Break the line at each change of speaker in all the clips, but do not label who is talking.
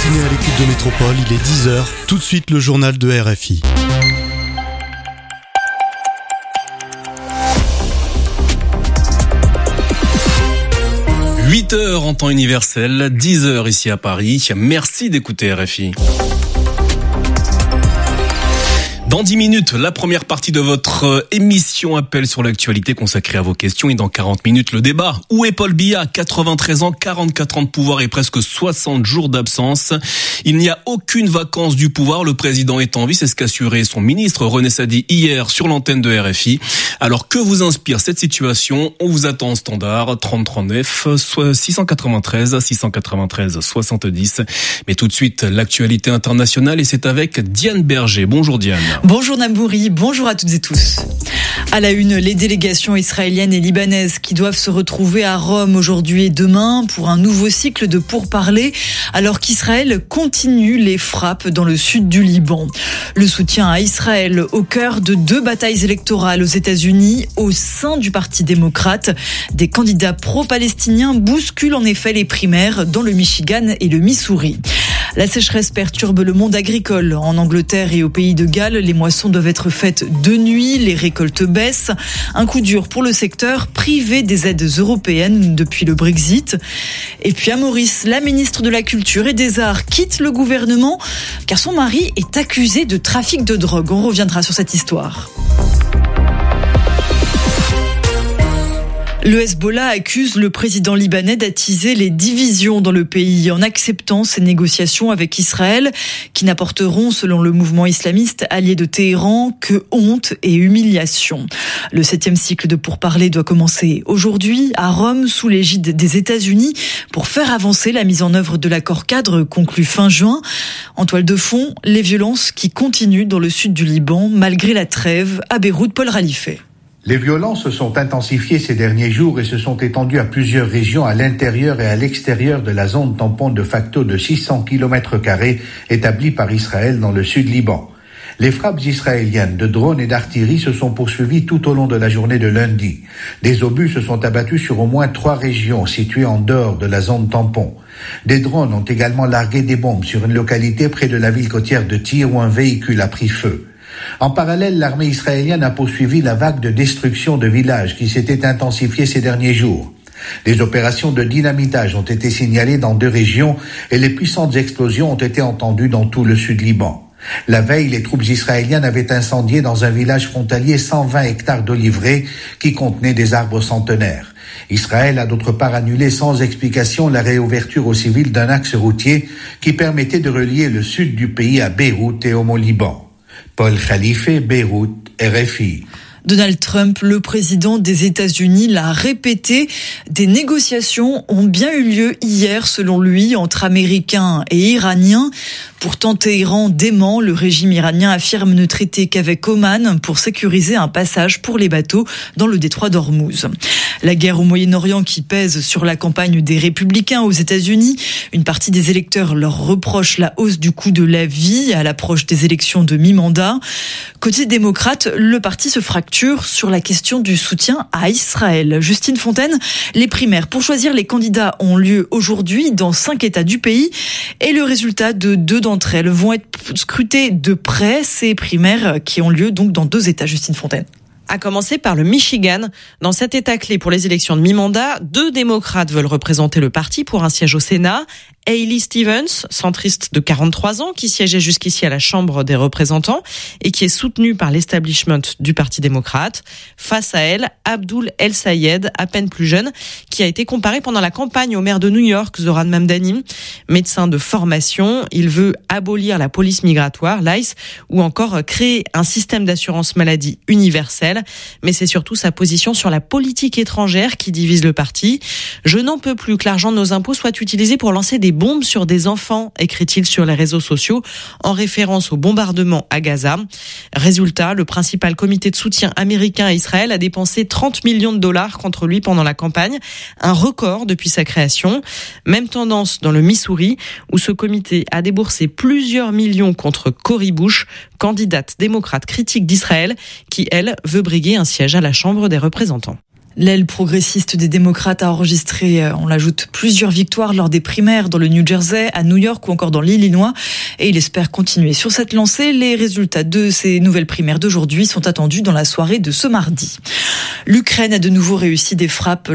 matinée à l'écoute de Métropole, il est 10h. Tout de suite, le journal de RFI. « 8h en temps universel, 10h ici à Paris. Merci d'écouter RFI. » Dans 10 minutes, la première partie de votre émission Appel sur l'actualité consacrée à vos questions. Et dans 40 minutes, le débat. Où est Paul Biya ? 93 ans, 44 ans de pouvoir et presque 60 jours d'absence. Il n'y a aucune vacance du pouvoir. Le président est en vie. C'est ce qu'a assuré son ministre René Sadi hier sur l'antenne de RFI. Alors, que vous inspire cette situation ? On vous attend en standard 3039 693 70. Mais tout de suite, l'actualité internationale et c'est avec Diane Berger. Bonjour Diane.
Bonjour Nabouri, bonjour à toutes et tous. À la une, les délégations israéliennes et libanaises qui doivent se retrouver à Rome aujourd'hui et demain pour un nouveau cycle de pourparlers alors qu'Israël continue les frappes dans le sud du Liban. Le soutien à Israël au cœur de 2 batailles électorales aux États-Unis au sein du Parti démocrate. Des candidats pro-palestiniens bousculent en effet les primaires dans le Michigan et le Missouri. La sécheresse perturbe le monde agricole. En Angleterre et au Pays de Galles, les moissons doivent être faites de nuit, les récoltes baissent. Un coup dur pour le secteur, privé des aides européennes depuis le Brexit. Et puis à Maurice, la ministre de la Culture et des Arts quitte le gouvernement car son mari est accusé de trafic de drogue. On reviendra sur cette histoire. Le Hezbollah accuse le président libanais d'attiser les divisions dans le pays en acceptant ces négociations avec Israël qui n'apporteront, selon le mouvement islamiste allié de Téhéran, que honte et humiliation. Le 7e cycle de pourparlers doit commencer aujourd'hui à Rome sous l'égide des États-Unis pour faire avancer la mise en œuvre de l'accord cadre conclu fin juin. En toile de fond, les violences qui continuent dans le sud du Liban malgré la trêve. À Beyrouth, Paul Ralifet.
Les violences se sont intensifiées ces derniers jours et se sont étendues à plusieurs régions à l'intérieur et à l'extérieur de la zone tampon de facto de 600 km² établie par Israël dans le sud Liban. Les frappes israéliennes de drones et d'artillerie se sont poursuivies tout au long de la journée de lundi. Des obus se sont abattus sur au moins 3 régions situées en dehors de la zone tampon. Des drones ont également largué des bombes sur une localité près de la ville côtière de Tyr où un véhicule a pris feu. En parallèle, l'armée israélienne a poursuivi la vague de destruction de villages qui s'était intensifiée ces derniers jours. Des opérations de dynamitage ont été signalées dans 2 régions et les puissantes explosions ont été entendues dans tout le sud Liban. La veille, les troupes israéliennes avaient incendié dans un village frontalier 120 hectares d'oliveraies qui contenaient des arbres centenaires. Israël a d'autre part annulé sans explication la réouverture aux civils d'un axe routier qui permettait de relier le sud du pays à Beyrouth et au Mont-Liban. Paul Khalife, Beyrouth, RFI.
Donald Trump, le président des États-Unis, l'a répété. Des négociations ont bien eu lieu hier, selon lui, entre Américains et Iraniens. Pourtant, Téhéran dément. Le régime iranien affirme ne traiter qu'avec Oman pour sécuriser un passage pour les bateaux dans le détroit d'Ormuz. La guerre au Moyen-Orient qui pèse sur la campagne des Républicains aux États-Unis. Une partie des électeurs leur reproche la hausse du coût de la vie à l'approche des élections de mi-mandat. Côté démocrate, le parti se fracture sur la question du soutien à Israël. Justine Fontaine, les primaires pour choisir les candidats ont lieu aujourd'hui dans 5 États du pays et le résultat de 2 d'entre elles vont être scrutées de près. Ces primaires qui ont lieu donc dans 2 États. Justine Fontaine.
À commencer par le Michigan. Dans cet État clé pour les élections de mi-mandat, 2 démocrates veulent représenter le parti pour un siège au Sénat. Hailey Stevens, centriste de 43 ans, qui siégeait jusqu'ici à la Chambre des représentants et qui est soutenue par l'establishment du Parti démocrate. Face à elle, Abdul El Sayed, à peine plus jeune, qui a été comparé pendant la campagne au maire de New York, Zoran Mamdani. Médecin de formation, il veut abolir la police migratoire, l'ICE, ou encore créer un système d'assurance maladie universel. Mais c'est surtout sa position sur la politique étrangère qui divise le parti. « Je n'en peux plus que l'argent de nos impôts soit utilisé pour lancer des bombes sur des enfants, écrit-il sur les réseaux sociaux, en référence au bombardement à Gaza. Résultat, le principal comité de soutien américain à Israël a dépensé 30 millions de dollars contre lui pendant la campagne, un record depuis sa création. Même tendance dans le Missouri, où ce comité a déboursé plusieurs millions contre Cori Bush, candidate démocrate critique d'Israël, qui, elle, veut briguer un siège à la Chambre des représentants.
L'aile progressiste des démocrates a enregistré, on l'ajoute, plusieurs victoires lors des primaires dans le New Jersey, à New York ou encore dans l'Illinois. Et il espère continuer sur cette lancée. Les résultats de ces nouvelles primaires d'aujourd'hui sont attendus dans la soirée de ce mardi. L'Ukraine a de nouveau réussi des frappes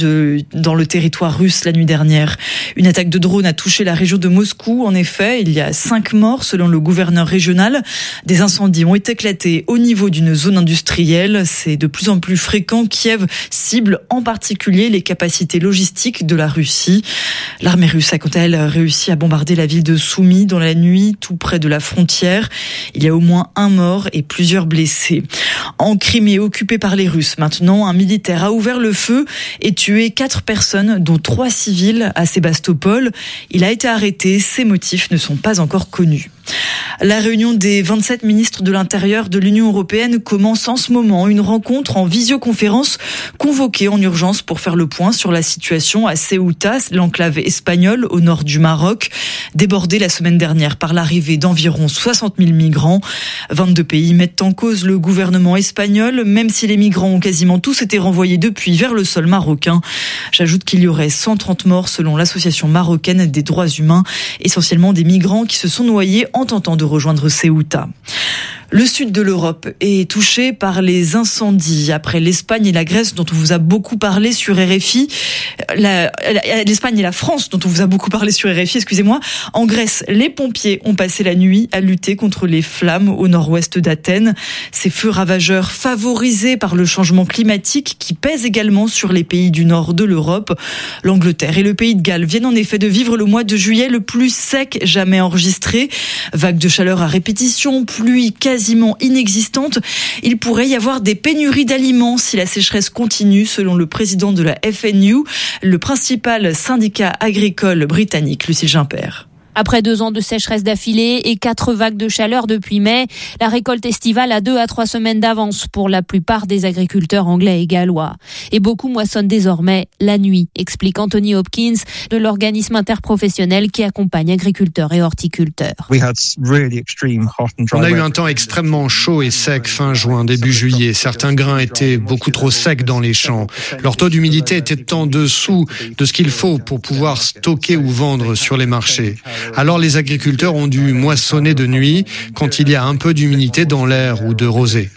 dans le territoire russe la nuit dernière. Une attaque de drone a touché la région de Moscou. En effet, il y a 5 morts selon le gouverneur régional. Des incendies ont éclaté au niveau d'une zone industrielle. C'est de plus en plus fréquent. Kiev cible en particulier les capacités logistiques de la Russie. L'armée russe a quant à elle réussi à bombarder la ville de Soumy dans la nuit, tout près de la frontière. Il y a au moins 1 mort et plusieurs blessés. En Crimée, occupée par les Russes, maintenant, un militaire a ouvert le feu et tué 4 personnes, dont 3 civils à Sébastopol. Il a été arrêté. Ses motifs ne sont pas encore connus. La réunion des 27 ministres de l'Intérieur de l'Union européenne commence en ce moment. Une rencontre en visioconférence convoquée en urgence pour faire le point sur la situation à Ceuta, l'enclave espagnole au nord du Maroc, débordée la semaine dernière par l'arrivée d'environ 60 000 migrants. 22 pays mettent en cause le gouvernement espagnol, même si les migrants ont quasiment tous été renvoyés depuis vers le sol marocain. J'ajoute qu'il y aurait 130 morts selon l'association marocaine des droits humains, essentiellement des migrants qui se sont noyés en tentant de rejoindre Ceuta. Le sud de l'Europe est touché par les incendies. Après l'Espagne et la Grèce dont on vous a beaucoup parlé sur RFI, l'Espagne et la France dont on vous a beaucoup parlé sur RFI, excusez-moi. En Grèce, les pompiers ont passé la nuit à lutter contre les flammes au nord-ouest d'Athènes. Ces feux ravageurs favorisés par le changement climatique qui pèse également sur les pays du nord de l'Europe. L'Angleterre et le pays de Galles viennent en effet de vivre le mois de juillet le plus sec jamais enregistré. Vagues de chaleur à répétition, pluie quasiment inexistante. Il pourrait y avoir des pénuries d'aliments si la sécheresse continue, selon le président de la FNU, le principal syndicat agricole britannique, Lucille Gimpert.
Après 2 ans de sécheresse d'affilée et 4 vagues de chaleur depuis mai, la récolte estivale a 2 à 3 semaines d'avance pour la plupart des agriculteurs anglais et gallois. Et beaucoup moissonnent désormais la nuit, explique Anthony Hopkins de l'organisme interprofessionnel qui accompagne agriculteurs et horticulteurs.
On a eu un temps extrêmement chaud et sec fin juin, début juillet. Certains grains étaient beaucoup trop secs dans les champs. Leur taux d'humidité était en dessous de ce qu'il faut pour pouvoir stocker ou vendre sur les marchés. Alors les agriculteurs ont dû moissonner de nuit quand il y a un peu d'humidité dans l'air ou de rosée.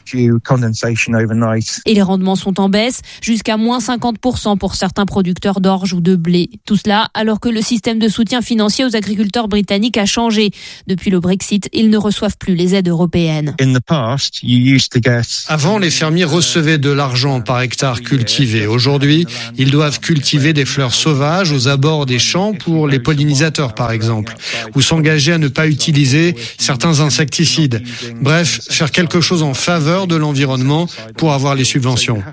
Et les rendements sont en baisse, jusqu'à moins 50% pour certains producteurs d'orge ou de blé. Tout cela alors que le système de soutien financier aux agriculteurs britanniques a changé. Depuis le Brexit, ils ne reçoivent plus les aides européennes.
Avant, les fermiers recevaient de l'argent par hectare cultivé. Aujourd'hui, ils doivent cultiver des fleurs sauvages aux abords des champs pour les pollinisateurs, par exemple, ou s'engager à ne pas utiliser certains insecticides. Bref, faire quelque chose en faveur de l'environnement pour avoir les subventions.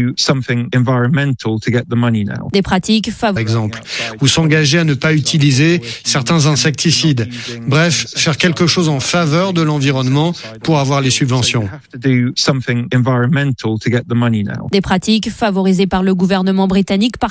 Des pratiques
par exemple, ou s'engager à ne pas utiliser certains insecticides. Bref, faire quelque chose en faveur de l'environnement pour avoir les subventions.
Des pratiques favorisées par le gouvernement britannique